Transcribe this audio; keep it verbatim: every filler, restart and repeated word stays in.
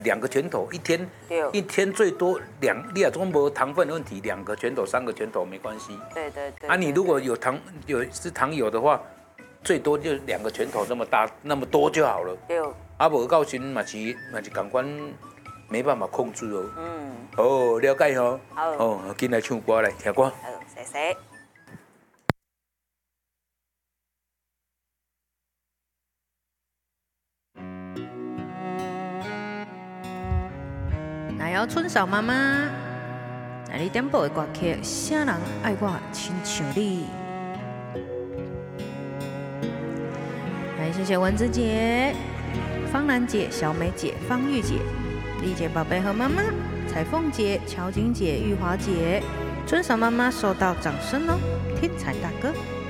两个拳头一天，一天最多两，你也总无糖分的问题，两个拳头、三个拳头没关系。 对对对。 啊，你如果有糖有是糖友的话，最多就两个拳头那么大那么多就好了。 对。 啊，无到时嘛是嘛是感官没办法控制哦。 嗯。 哦，了解哦。 好。 哦，进来唱歌来听歌。 好，谢谢。 那要春嫂妈妈，那你点播的歌曲，啥人爱我亲像你？来，谢谢文子姐、方兰姐、小美姐、方玉姐、丽姐宝贝和妈妈、彩凤姐、乔晶姐、玉华姐，春嫂妈妈收到掌声哦，天才大哥。